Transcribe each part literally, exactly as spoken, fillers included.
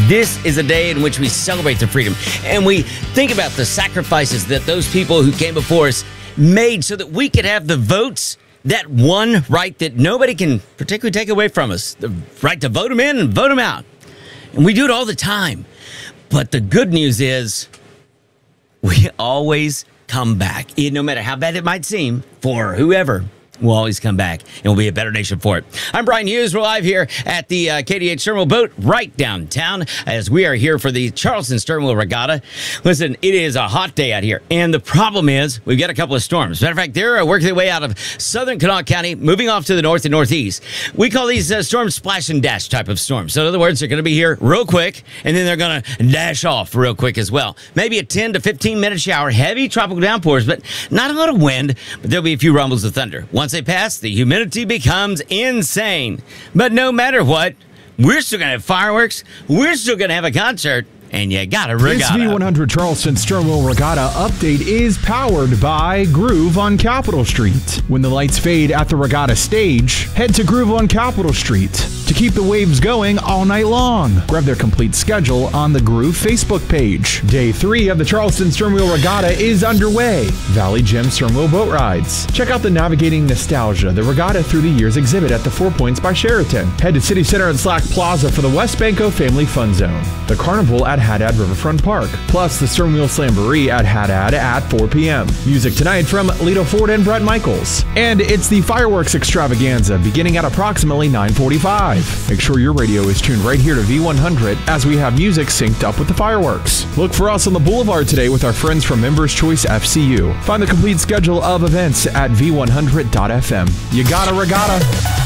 This is a day in which we celebrate the freedom, and we think about the sacrifices that those people who came before us made so that we could have the votes, that one right that nobody can particularly take away from us, the right to vote them in and vote them out. And we do it all the time. But the good news is we always come back. No matter how bad it might seem for whoever, we'll always come back, and we'll be a better nation for it. I'm Brian Hughes. We're live here at the uh, K D H Sternwheel Boat right downtown as we are here for the Charleston Sternwheel Regatta. Listen, it is a hot day out here, and the problem is we've got a couple of storms. Matter of fact, they're working their way out of southern Kanawha County, moving off to the north and northeast. We call these uh, storms splash and dash type of storms. So in other words, they're going to be here real quick, and then they're going to dash off real quick as well. Maybe a ten to fifteen minute shower, heavy tropical downpours, but not a lot of wind, but there'll be a few rumbles of thunder. Once they pass, the humidity becomes insane. But no matter what, we're still going to have fireworks. We're still going to have a concert. And you got a regatta. This V one hundred Charleston Sternwheel Regatta update is powered by Groove on Capitol Street. When the lights fade at the regatta stage, head to Groove on Capitol Street to keep the waves going all night long. Grab their complete schedule on the Groove Facebook page. Day three of the Charleston Sternwheel Regatta is underway. Valley Gem Sternwheel Boat Rides. Check out the Navigating Nostalgia, the Regatta Through the Years exhibit at the Four Points by Sheraton. Head to City Center and Slack Plaza for the West Banco Family Fun Zone. The Carnival at Haddad Riverfront Park, plus the Sternwheel Slamboree at Haddad at four p.m. Music tonight from Lito Ford and Brett Michaels. And it's the Fireworks Extravaganza beginning at approximately nine forty-five. Make sure your radio is tuned right here to V one hundred as we have music synced up with the fireworks. Look for us on the Boulevard today with our friends from Members Choice F C U. Find the complete schedule of events at v one hundred dot f m. You got a regatta.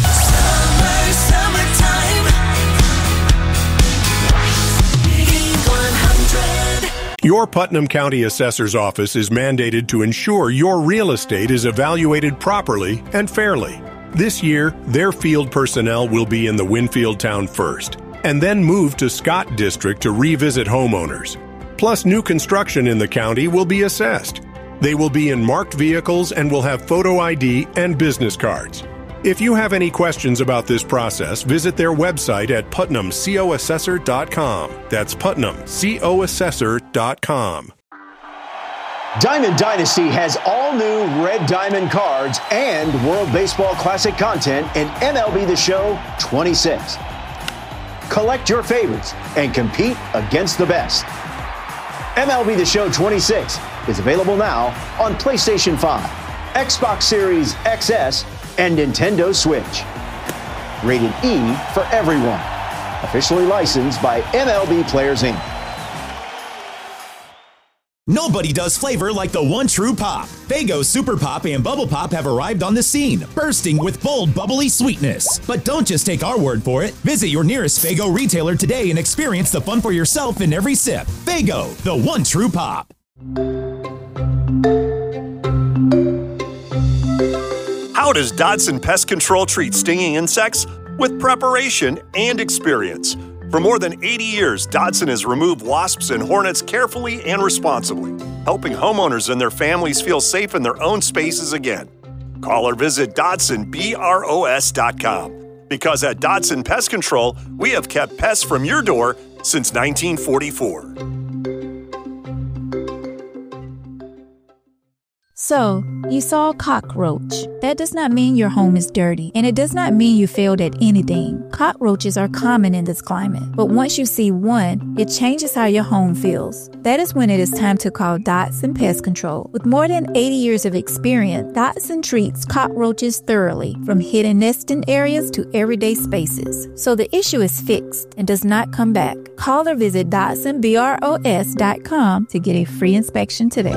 Your Putnam County Assessor's Office is mandated to ensure your real estate is evaluated properly and fairly. This year, their field personnel will be in the Winfield town first, and then move to Scott District to revisit homeowners. Plus, new construction in the county will be assessed. They will be in marked vehicles and will have photo I D and business cards. If you have any questions about this process, visit their website at putnam co assessor dot com. That's putnam co assessor dot com. Diamond Dynasty has all new Red Diamond cards and World Baseball Classic content in M L B The Show twenty-six. Collect your favorites and compete against the best. M L B The Show twenty-six is available now on PlayStation five, Xbox Series X S, and Nintendo Switch. Rated E for everyone. Officially licensed by M L B Players, Incorporated. Nobody does flavor like the one true pop. Faygo Super Pop and Bubble Pop have arrived on the scene, bursting with bold, bubbly sweetness. But don't just take our word for it. Visit your nearest Faygo retailer today and experience the fun for yourself in every sip. Faygo, the one true pop. How does Dodson Pest Control treat stinging insects? With preparation and experience. For more than eighty years, Dodson has removed wasps and hornets carefully and responsibly, helping homeowners and their families feel safe in their own spaces again. Call or visit Dodson Bros dot com. Because at Dodson Pest Control, we have kept pests from your door since nineteen forty-four. So, you saw a cockroach. That does not mean your home is dirty, and it does not mean you failed at anything. Cockroaches are common in this climate, but once you see one, it changes how your home feels. That is when it is time to call Dodson Pest Control. With more than eighty years of experience, Dodson treats cockroaches thoroughly, from hidden nesting areas to everyday spaces. So the issue is fixed and does not come back. Call or visit Dodson Bros dot com to get a free inspection today.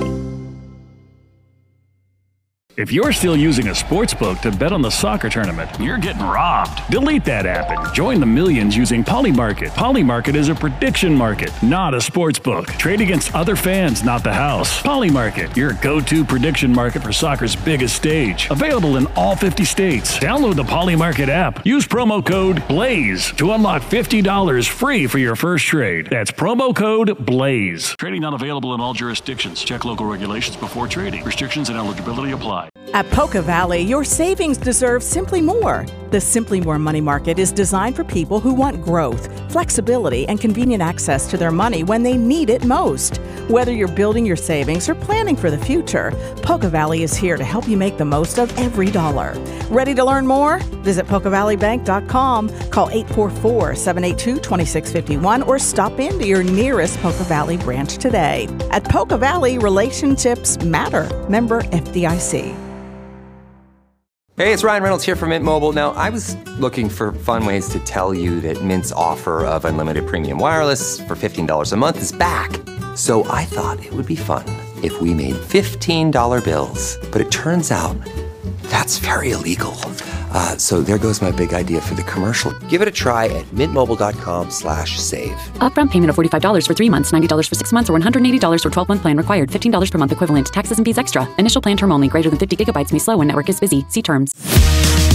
If you're still using a sports book to bet on the soccer tournament, you're getting robbed. Delete that app and join the millions using Polymarket. Polymarket is a prediction market, not a sports book. Trade against other fans, not the house. Polymarket, your go-to prediction market for soccer's biggest stage. Available in all fifty states. Download the Polymarket app. Use promo code BLAZE to unlock fifty dollars free for your first trade. That's promo code BLAZE. Trading not available in all jurisdictions. Check local regulations before trading. Restrictions and eligibility apply. At Polka Valley, your savings deserve Simply More. The Simply More Money Market is designed for people who want growth, flexibility, and convenient access to their money when they need it most. Whether you're building your savings or planning for the future, Polka Valley is here to help you make the most of every dollar. Ready to learn more? Visit polka valley bank dot com, call eight four four, seven eight two, two six five one, or stop into your nearest Polka Valley branch today. At Polka Valley, relationships matter. Member F D I C. Hey, it's Ryan Reynolds here from Mint Mobile. Now, I was looking for fun ways to tell you that Mint's offer of unlimited premium wireless for fifteen dollars a month is back. So I thought it would be fun if we made fifteen dollar bills. But it turns out that's very illegal. Uh, so there goes my big idea for the commercial. Give it a try at mintmobile.com slash save. Upfront payment of forty-five dollars for three months, ninety dollars for six months, or one hundred eighty dollars for twelve-month plan required. fifteen dollars per month equivalent. Taxes and fees extra. Initial plan term only. Greater than fifty gigabytes may slow when network is busy. See terms.